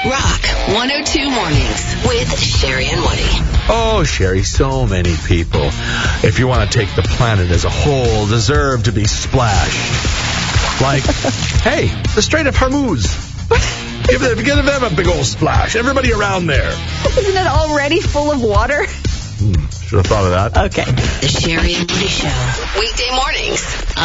Rock 102 Mornings with Sherry and Woody. Oh, Sherry, so many people, if you want to take the planet as a whole, deserve to be splashed. Like, hey, the Strait of Hormuz. Give them a big old splash. Everybody around there. Isn't it already full of water? Should have thought of that. Okay. The Sherry and Woody Show. Weekday mornings